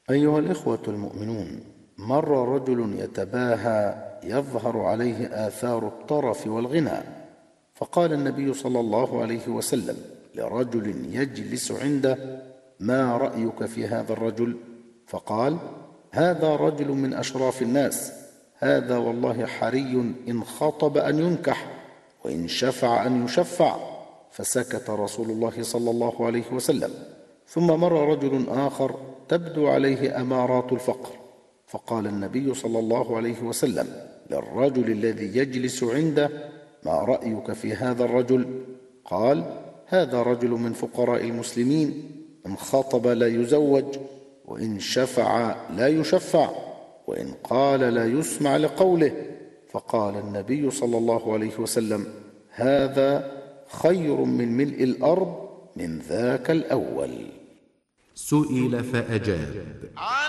أيها الإخوة المؤمنون، مر رجل يتباهى يظهر عليه آثار الطرف والغنى، فقال النبي صلى الله عليه وسلم لرجل يجلس عنده: ما رأيك في هذا الرجل؟ فقال: هذا رجل من أشراف الناس، هذا والله حري إن خطب أن ينكح، وإن شفع أن يشفع. فسكت رسول الله صلى الله عليه وسلم. ثم مر رجل آخر تبدو عليه أمارات الفقر، فقال النبي صلى الله عليه وسلم للرجل الذي يجلس عنده: ما رأيك في هذا الرجل؟ قال: هذا رجل من فقراء المسلمين، إن خطب لا يزوج، وإن شفع لا يشفع، وإن قال لا يسمع لقوله. فقال النبي صلى الله عليه وسلم: هذا خير من ملء الأرض من ذاك الأول. سئل فأجاب: